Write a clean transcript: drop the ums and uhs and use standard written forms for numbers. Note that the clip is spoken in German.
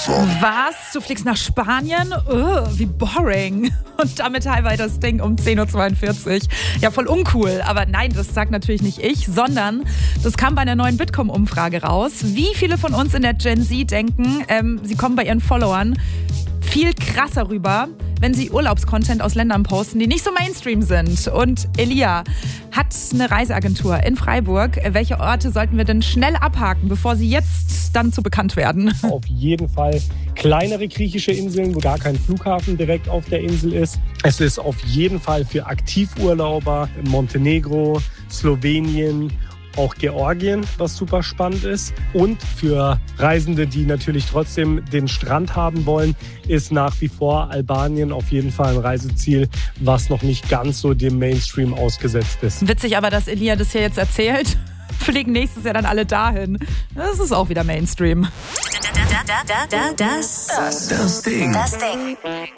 Was? Du fliegst nach Spanien? Wie boring. Und damit Highway das Ding um 10.42 Uhr. Ja, voll uncool. Aber nein, das sagt natürlich nicht ich, sondern das kam bei einer neuen Bitkom-Umfrage raus. Wie viele von uns in der Gen Z denken, sie kommen bei ihren Followern viel krasser rüber, wenn sie Urlaubscontent aus Ländern posten, die nicht so Mainstream sind. Und Elia hat eine Reiseagentur in Freiburg. Welche Orte sollten wir denn schnell abhaken, bevor sie jetzt dann zu bekannt werden? Auf jeden Fall kleinere griechische Inseln, wo gar kein Flughafen direkt auf der Insel ist. Es ist auf jeden Fall für Aktivurlauber Montenegro, Slowenien, auch Georgien, was super spannend ist. Und für Reisende, die natürlich trotzdem den Strand haben wollen, ist nach wie vor Albanien auf jeden Fall ein Reiseziel, was noch nicht ganz so dem Mainstream ausgesetzt ist. Witzig aber, dass Elia das hier jetzt erzählt. Fliegen nächstes Jahr dann alle dahin. Das ist auch wieder Mainstream. Das Ding.